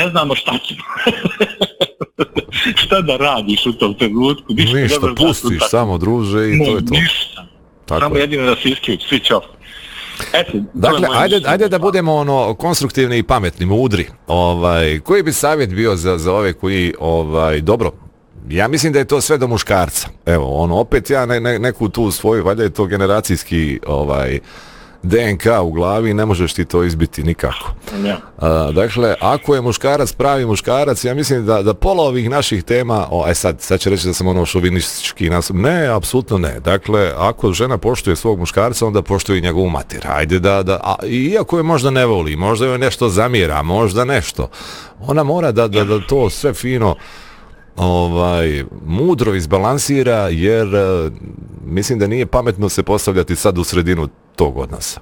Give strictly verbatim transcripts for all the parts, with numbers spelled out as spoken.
ne znamo šta ćemo. Šta da radiš u tom trenutku? Ništa, ništa pustiš tako. Samo druže i no, to je to. Ništa. Tako samo je. Jedino da se isključi, svi čao. Eto, dakle, ajde, ajde da budemo ono konstruktivni i pametni, mudri. Ovaj, koji bi savjet bio za, za ove koji, ovaj, dobro, ja mislim da je to sve do muškarca. Evo, ono, opet ja ne, ne, neku tu svoju, valjda je to generacijski, ovaj, D N K u glavi i ne možeš ti to izbiti nikako. Ja. A, dakle, ako je muškarac pravi muškarac, ja mislim da, da pola ovih naših tema, o, aj sad, sad će reći da sam ono šovinistički nas... Ne, apsolutno ne. Dakle, ako žena poštuje svog muškarca, onda poštuje i njegovu mater. Ajde da, da a, iako je možda ne voli, možda joj nešto zamjera, možda nešto, ona mora da, da, da to sve fino ovaj mudro izbalansira, jer uh, mislim da nije pametno se postavljati sad u sredinu tog odnosa.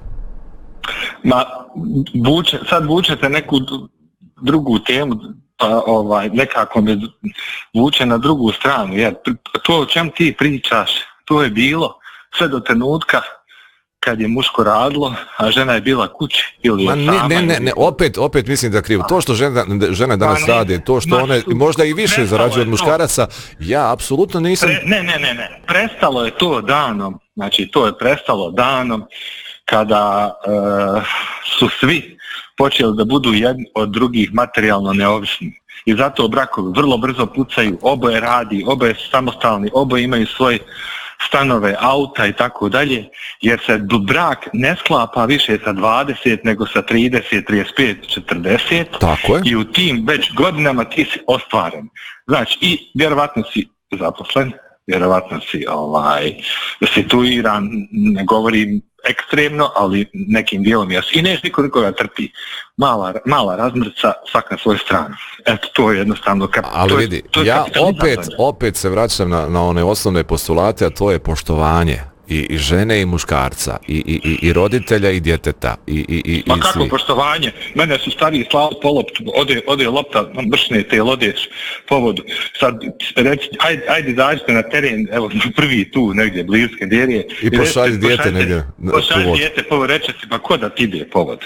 Ma, vuče, sad vučete neku drugu temu, pa ovaj, nekako me vuče na drugu stranu, jer to o čem ti pričaš, to je bilo sve do trenutka kad je muško radilo, a žena je bila kući ili Ma ne, sama. Ne, ne, ne, opet, opet mislim da krivo. To što žena, žena danas ne, rade, to što one možda i više zarađuju od muškaraca, ja apsolutno nisam... Pre, ne, ne, ne, ne, prestalo je to danom, znači to je prestalo danom kada uh, su svi počeli da budu jedni od drugih materijalno neovisni. I zato brakovi vrlo brzo pucaju, oboje radi, oboje su samostalni, oboje imaju svoj stanove, auta i tako dalje, jer se brak ne sklapa više sa dvadeset nego sa trideset, trideset pet, četrdeset. Tako je. I u tim već godinama ti si ostvaren. Znači, i vjerovatno si zaposlen, vjerovatno si ovaj, situiran, ne govorim ekstremno, ali nekim dijelom jas. I neš niko nikoga trpi. Mala, mala razmrca, svak na svoju stranu. Eto, to je jednostavno... Kap, ali to je, vidi, to je ja opet, opet se vraćam na, na one osnovne postulate, a to je poštovanje. I, i žene i muškarca, i, i, i, i roditelja i djeteta. I, i, i, pa i kako svi. Poštovanje? Mene su stariji slali po loptu, ode, ode lopta, bršne te lodeš po vodu. Sad, reći, ajde, ajde dađite na teren, evo, prvi tu, negdje, bliske djerije. I, I pošalji dijete negdje po Pošalji dijete po vodu, reće si, pa ko da ti ide po vodu?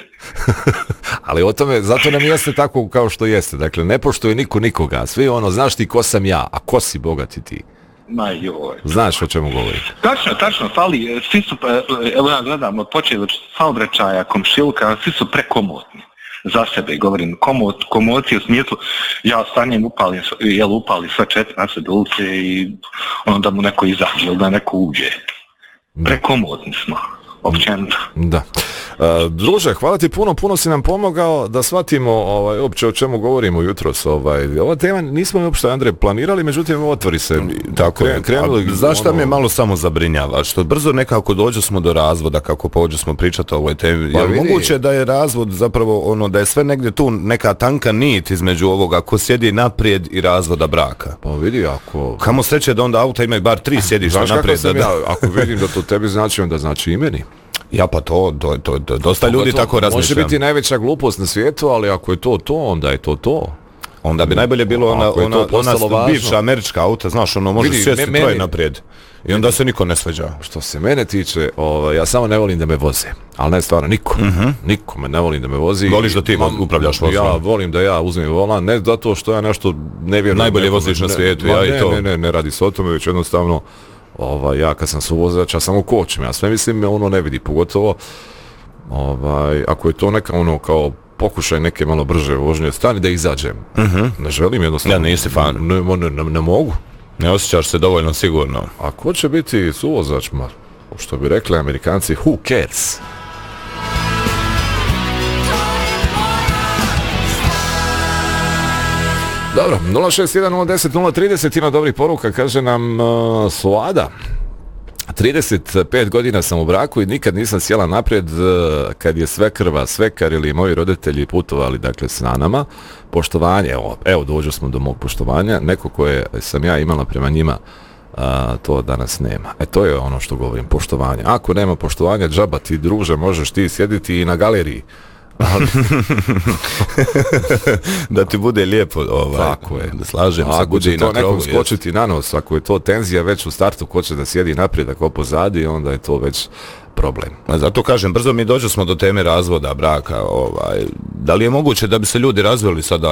Ali o tome, zato nam jeste tako kao što jeste. Dakle, ne poštuje niko nikoga. Svi ono, znaš ti ko sam ja, a ko si bogati ti? Ma joj. Znaš o čemu govori? Tačno, tačno, fali, svi su, evo ja gledam od počeli saobraćaja, komšilka, svi su prekomotni za sebe, govorim, komot, komocije u smislu, ja stanjem upalim, jel upali sve četiri na sve dulce i onda mu neko izađe, ili da neko uđe. Prekomotni smo, općenito. Da. Uh, druže, hvala ti puno, puno si nam pomogao da shvatimo ovaj, uopće o čemu govorimo jutros. Ovaj. Ova tema nismo uopšte, Andrej, planirali, međutim otvori se. Tako kre, je. Krenuli, zašto ono... me malo samo zabrinjava? Što brzo nekako dođe smo do razvoda, kako pođe smo pričati o ovoj temi. Pa, jer moguće da je razvod zapravo ono, da je sve negdje tu neka tanka nit između ovoga ko sjedi naprijed i razvoda braka. Pa vidi, ako... Kamo sreće da onda auta imaju bar tri sjedišta naprijed. Da, da... Ja, ako vidim da to tebi znači, onda znači i meni. Ja pa to, to, to, to dosta ljudi to, tako razmišljam. Može biti najveća glupost na svijetu, ali ako je to to, onda je to to. Onda bi najbolje bilo ona, ona, ona bivša američka auta, znaš, ono može sjesti me, troje naprijed. I onda se niko ne svađa. Što se mene tiče, ovaj, ja samo ne volim da me voze. Ali ne stvarno, niko. Uh-huh. Niko me ne volim da me vozi. Voliš da ti mam, upravljaš vozom? Ja volim da ja uzmem volan, ne zato što ja nešto ne vjerujem. Najbolje voziš na svijetu, ja ne, i to. Ne, ne, ne radi se o tome, već jednostavno, ovaj, ja kad sam suvozač, ja samo kočim. Ja sve mislim, me ono ne vidi, pogotovo ovaj, ako je to neka ono kao pokušaj neke malo brže vožnje, stani da izađem. Uh-huh. Ne želim jednostavno. Ja nisi fan. Ne, ne, ne, ne mogu. Ne osjećaš se dovoljno sigurno. A ko će biti suvozač, ma, što bi rekli Amerikanci, who cares? Dobro, nula šest jedan nula deset nula trideset ima dobrih poruka, kaže nam uh, Suada. trideset pet godina sam u braku i nikad nisam sjela naprijed uh, kad je sve krva, svekar ili moji roditelji putovali, dakle, s nama. Poštovanje, evo, evo dođu smo do mog poštovanja, neko koje sam ja imala prema njima, uh, to danas nema. E, to je ono što govorim, poštovanje. Ako nema poštovanja, džaba ti, druže, možeš ti sjediti i na galeriji. Da ti bude lijepo, ovaj, tako je. Da slažem se, ako će to nekom skočiti na nos, ako je to tenzija već u startu, ko će da sjedi naprijed, ako pozadi, onda je to već problem. A zato kažem, brzo mi dođe smo do teme razvoda braka. Ovaj, da li je moguće da bi se ljudi razveli sada,